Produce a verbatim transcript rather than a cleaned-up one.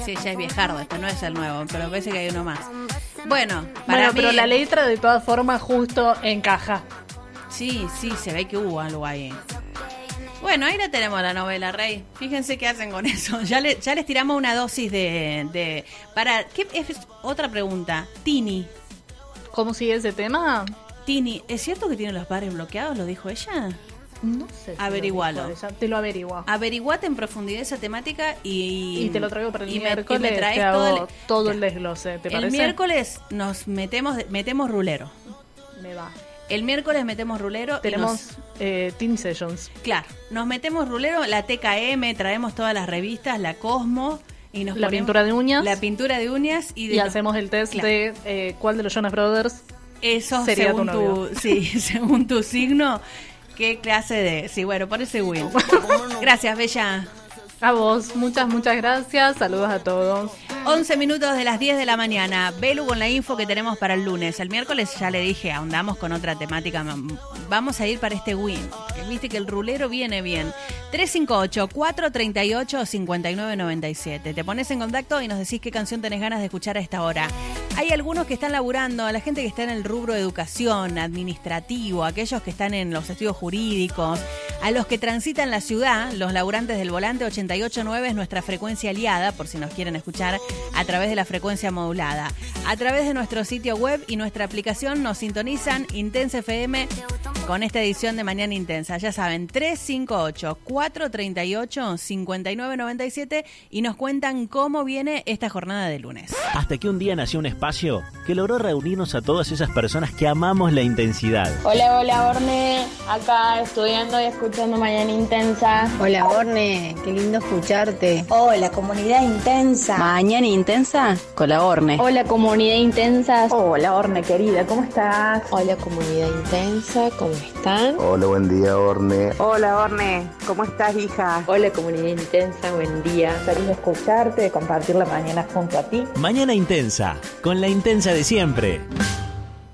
Sí, ya es viejardo, esto no es el nuevo, pero parece que hay uno más. Bueno, para bueno, mí... pero la letra de todas formas justo encaja. Sí, sí, se ve que hubo algo ahí. Bueno, ahí la tenemos la novela, Rey. Fíjense qué hacen con eso. Ya, le, ya les tiramos una dosis de... de para ¿qué es? Otra pregunta. Tini. ¿Cómo sigue ese tema? Tini, ¿es cierto que tiene los bares bloqueados? ¿Lo dijo ella? No sé. Si Averigualo. Lo dijo ella. Te lo averiguo. Averiguate en profundidad esa temática y... Y te lo traigo para el y me, miércoles. y me traes te hago todo el, todo el desglose, ¿te el parece? miércoles nos metemos metemos rulero. Me va. El miércoles metemos rulero. Tenemos nos, eh, Teen Sessions. Claro, nos metemos rulero, la T K M, traemos todas las revistas, la Cosmo y nos La ponemos, pintura de uñas. La pintura de uñas y, de y los, hacemos el test claro. de eh, cuál de los Jonas Brothers eso sería según tu tu, novio. sí, según tu signo, qué clase de, sí, bueno, por ese win. Gracias, Bella. A vos, muchas, muchas gracias. Saludos a todos. once minutos de las diez de la mañana. Belu con la info que tenemos para el lunes. El miércoles ya le dije, ahondamos con otra temática. Vamos a ir para este win. Viste que el rulero viene bien. tres cinco ocho, cuatro tres ocho, cinco nueve nueve siete. Te pones en contacto y nos decís qué canción tenés ganas de escuchar a esta hora. Hay algunos que están laburando, la gente que está en el rubro de educación, administrativo, aquellos que están en los estudios jurídicos, a los que transitan la ciudad, los laburantes del volante ochenta y ocho nueve es nuestra frecuencia aliada, por si nos quieren escuchar a través de la frecuencia modulada. A través de nuestro sitio web y nuestra aplicación nos sintonizan Intensa F M con esta edición de Mañana Intensa. Ya saben, tres cinco ocho, cuatro tres ocho, cinco nueve nueve siete y nos cuentan cómo viene esta jornada de lunes. Hasta que un día nació un espacio que logró reunirnos a todas esas personas que amamos la intensidad. Hola, hola, Orne. Acá estudiando y escuchando Mañana Intensa. Hola, Orne. Qué lindo escucharte. Hola, comunidad intensa. Mañana Intensa con la Orne. Hola, comunidad intensa. Hola, Orne, querida. ¿Cómo estás? Hola, comunidad intensa. ¿Cómo están? Hola, buen día, Orne. Hola, Orne. ¿Cómo estás, hija? Hola, comunidad intensa. Buen día. Feliz de escucharte, de compartir la mañana junto a ti. Mañana Intensa, con la intensa de siempre.